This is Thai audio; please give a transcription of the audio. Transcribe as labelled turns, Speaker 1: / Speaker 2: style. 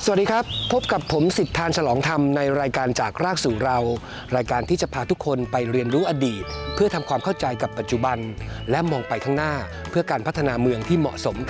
Speaker 1: สวัสดีครับพบกับผมสิทธานฉลองธรรมในรายการจากรากสู่เรารายการที่จะพาทุกคนไปเรียนรู้อดีตเพื่อทำความเข้าใจกับปัจจุบันและมองไปข้างหน้าเพื่อการพัฒนาเมืองที่เหมาะสม